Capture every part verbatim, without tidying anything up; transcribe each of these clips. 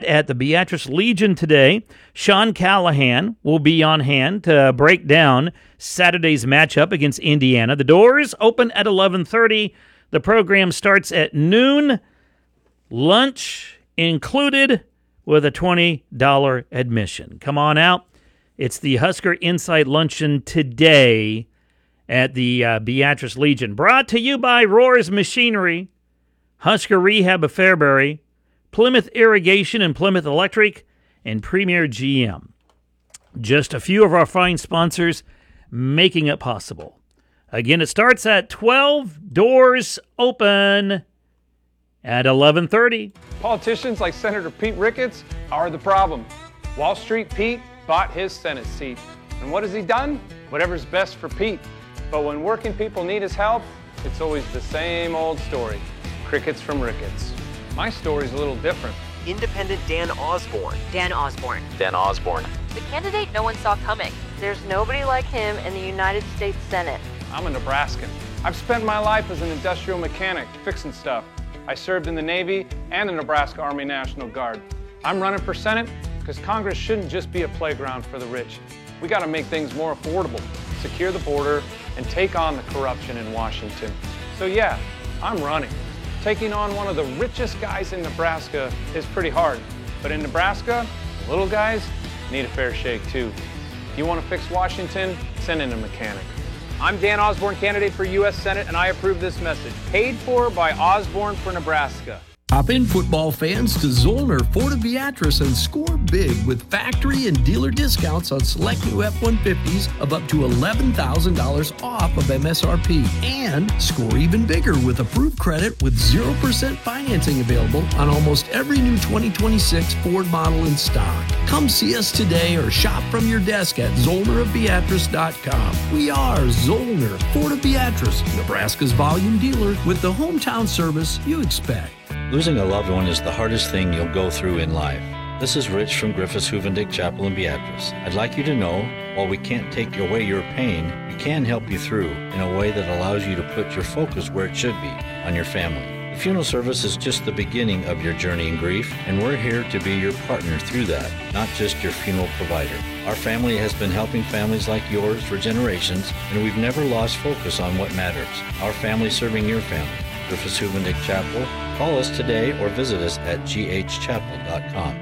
at the Beatrice Legion today. Sean Callahan will be on hand to break down Saturday's matchup against Indiana. The doors open at eleven thirty. The program starts at noon. Lunch included with a twenty dollars admission. Come on out. It's the Husker Insight Luncheon today at the uh, Beatrice Legion. Brought to you by Roars Machinery, Husker Rehab of Fairbury, Plymouth Irrigation and Plymouth Electric, and Premier G M. Just a few of our fine sponsors making it possible. Again, it starts at twelve. Doors open at eleven thirty. Politicians like Senator Pete Ricketts are the problem. Wall Street Pete bought his Senate seat. And what has he done? Whatever's best for Pete. But when working people need his help, it's always the same old story. Crickets from Ricketts. My story's a little different. Independent Dan Osborne. Dan Osborne. Dan Osborne. The candidate no one saw coming. There's nobody like him in the United States Senate. I'm a Nebraskan. I've spent my life as an industrial mechanic, fixing stuff. I served in the Navy and the Nebraska Army National Guard. I'm running for Senate because Congress shouldn't just be a playground for the rich. We got to make things more affordable, secure the border, and take on the corruption in Washington. So yeah, I'm running. Taking on one of the richest guys in Nebraska is pretty hard. But in Nebraska, the little guys need a fair shake too. If you want to fix Washington, send in a mechanic. I'm Dan Osborne, candidate for U S Senate, and I approve this message. Paid for by Osborne for Nebraska. Hop in, football fans, to Zollner Ford of Beatrice and score big with factory and dealer discounts on select new F one fifties of up to eleven thousand dollars off of M S R P. And score even bigger with approved credit with zero percent financing available on almost every new twenty twenty-six Ford model in stock. Come see us today or shop from your desk at zollner of beatrice dot com. We are Zollner Ford of Beatrice, Nebraska's volume dealer with the hometown service you expect. Losing a loved one is the hardest thing you'll go through in life. This is Rich from Griffiths Huvendick Chapel in Beatrice. I'd like you to know, while we can't take away your pain, we can help you through in a way that allows you to put your focus where it should be, on your family. The funeral service is just the beginning of your journey in grief, and we're here to be your partner through that, not just your funeral provider. Our family has been helping families like yours for generations, and we've never lost focus on what matters. Our family serving your family. Griffiths Huvendick Chapel. Call us today or visit us at g h chapel dot com.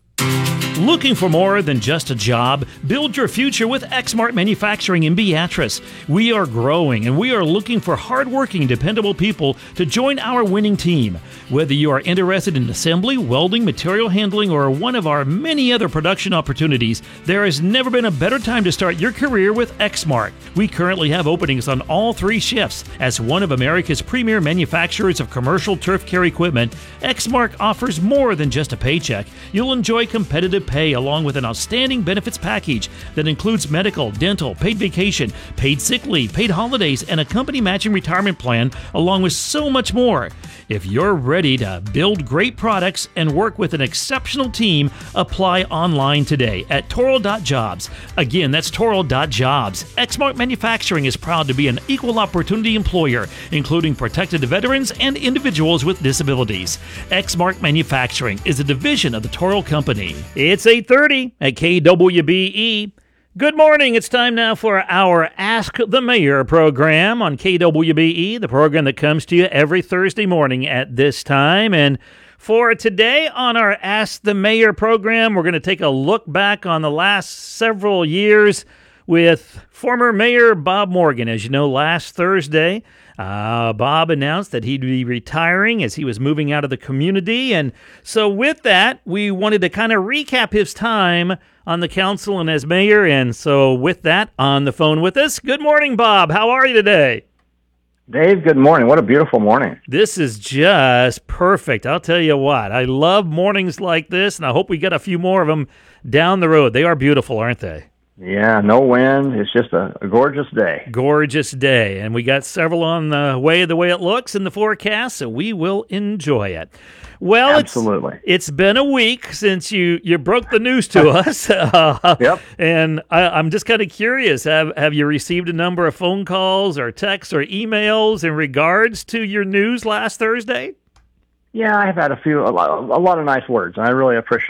Looking for more than just a job? Build your future with Exmart Manufacturing in Beatrice. We are growing and we are looking for hardworking, dependable people to join our winning team. Whether you are interested in assembly, welding, material handling, or one of our many other production opportunities, there has never been a better time to start your career with Exmart. We currently have openings on all three shifts. As one of America's premier manufacturers of commercial turf care equipment, Exmart offers more than just a paycheck. You'll enjoy competitive pay along with an outstanding benefits package that includes medical, dental, paid vacation, paid sick leave, paid holidays, and a company matching retirement plan, along with so much more. If you're ready to build great products and work with an exceptional team, apply online today at toro dot jobs. Again, that's toro dot jobs. Exmart Manufacturing is proud to be an equal opportunity employer, including protected veterans and individuals with disabilities. Exmart Manufacturing is a division of the Toro Company. It's eight thirty at K W B E. Good morning. It's time now for our Ask the Mayor program on K W B E, the program that comes to you every Thursday morning at this time. And for today on our Ask the Mayor program, we're going to take a look back on the last several years with former Mayor Bob Morgan. As you know, last Thursday, Uh, Bob announced that he'd be retiring as he was moving out of the community. And so with that, we wanted to kind of recap his time on the council and as mayor. And so with that, on the phone with us, good morning, Bob. How are you today? Dave, good morning. What a beautiful morning. This is just perfect. I'll tell you what, I love mornings like this, and I hope we get a few more of them down the road. They are beautiful, aren't they? Yeah, no wind. It's just a, a gorgeous day. Gorgeous day. And we got several on the way the way it looks in the forecast, so we will enjoy it. Well, Absolutely. It's, it's been a week since you, you broke the news to us. uh, yep. And I, I'm just kind of curious, have, have you received a number of phone calls or texts or emails in regards to your news last Thursday? Yeah, I've had a few, a lot, a lot of nice words, and I really appreciate